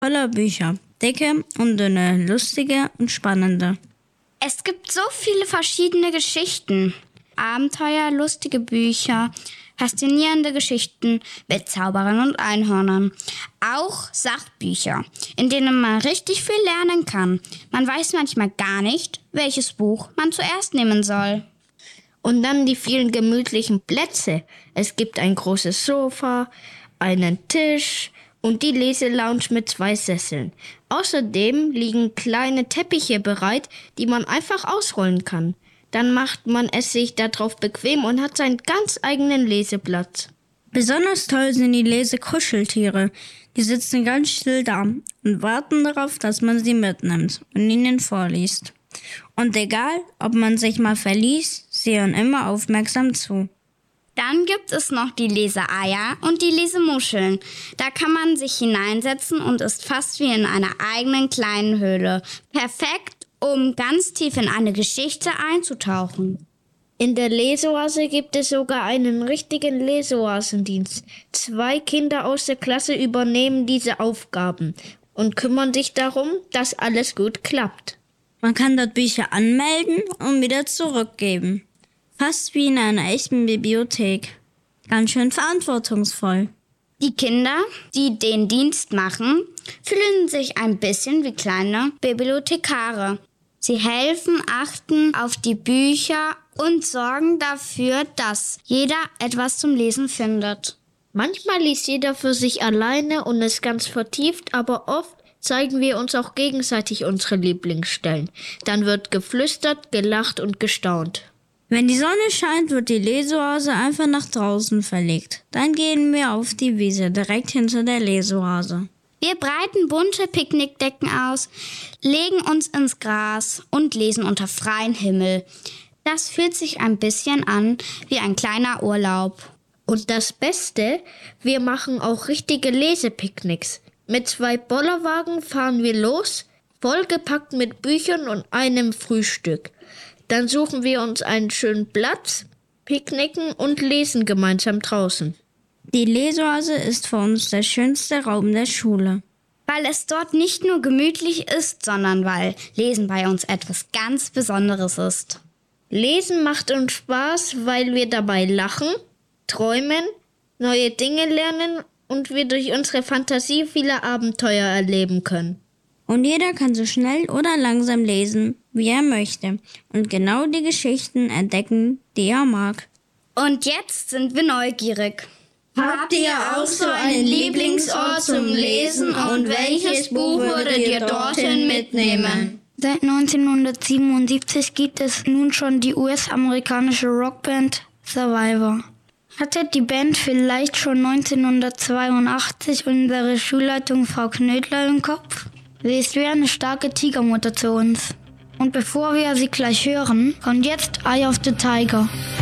voller Bücher. Dicke und dünne, lustige und spannende. Es gibt so viele verschiedene Geschichten. Abenteuer, lustige Bücher, faszinierende Geschichten mit Zauberern und Einhörnern. Auch Sachbücher, in denen man richtig viel lernen kann. Man weiß manchmal gar nicht, welches Buch man zuerst nehmen soll. Und dann die vielen gemütlichen Plätze. Es gibt ein großes Sofa, einen Tisch und die Leselounge mit 2 Sesseln. Außerdem liegen kleine Teppiche bereit, die man einfach ausrollen kann. Dann macht man es sich darauf bequem und hat seinen ganz eigenen Leseplatz. Besonders toll sind die Lesekuscheltiere. Die sitzen ganz still da und warten darauf, dass man sie mitnimmt und ihnen vorliest. Und egal, ob man sich mal verliest, sie hören immer aufmerksam zu. Dann gibt es noch die Leseeier und die Lesemuscheln. Da kann man sich hineinsetzen und ist fast wie in einer eigenen kleinen Höhle. Perfekt, um ganz tief in eine Geschichte einzutauchen. In der Leseoase gibt es sogar einen richtigen Leseoasendienst. 2 Kinder aus der Klasse übernehmen diese Aufgaben und kümmern sich darum, dass alles gut klappt. Man kann dort Bücher anmelden und wieder zurückgeben. Fast wie in einer echten Bibliothek. Ganz schön verantwortungsvoll. Die Kinder, die den Dienst machen, fühlen sich ein bisschen wie kleine Bibliothekare. Sie helfen, achten auf die Bücher und sorgen dafür, dass jeder etwas zum Lesen findet. Manchmal liest jeder für sich alleine und ist ganz vertieft, aber oft zeigen wir uns auch gegenseitig unsere Lieblingsstellen. Dann wird geflüstert, gelacht und gestaunt. Wenn die Sonne scheint, wird die Leseoase einfach nach draußen verlegt. Dann gehen wir auf die Wiese direkt hinter der Leseoase. Wir breiten bunte Picknickdecken aus, legen uns ins Gras und lesen unter freiem Himmel. Das fühlt sich ein bisschen an wie ein kleiner Urlaub. Und das Beste, wir machen auch richtige Lesepicknicks. Mit 2 Bollerwagen fahren wir los, vollgepackt mit Büchern und einem Frühstück. Dann suchen wir uns einen schönen Platz, picknicken und lesen gemeinsam draußen. Die Leseoase ist für uns der schönste Raum der Schule. Weil es dort nicht nur gemütlich ist, sondern weil Lesen bei uns etwas ganz Besonderes ist. Lesen macht uns Spaß, weil wir dabei lachen, träumen, neue Dinge lernen und wir durch unsere Fantasie viele Abenteuer erleben können. Und jeder kann so schnell oder langsam lesen, wie er möchte und genau die Geschichten entdecken, die er mag. Und jetzt sind wir neugierig. Habt ihr auch so einen Lieblingsort zum Lesen und welches Buch würdet ihr dorthin mitnehmen? Seit 1977 gibt es nun schon die US-amerikanische Rockband Survivor. Hatte die Band vielleicht schon 1982 unsere Schulleitung Frau Knödler im Kopf? Sie ist wie eine starke Tigermutter zu uns. Und bevor wir sie gleich hören, kommt jetzt Eye of the Tiger.